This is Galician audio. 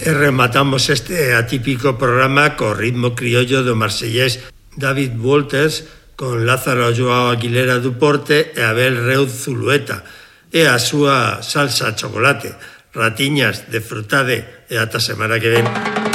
E rematamos este atípico programa co ritmo criollo do marsellés David Walters, con Lázaro Joao Aguilera do Porte e Abel Reud Zulueta, e a súa salsa chocolate. Ratiñas, desfrutade e ata semana que ven.